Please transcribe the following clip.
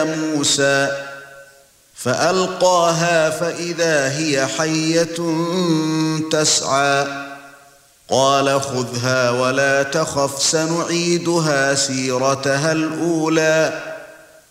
موسى فألقاها فإذا هي حية تسعى قال خذها ولا تخف سنعيدها سيرتها الأولى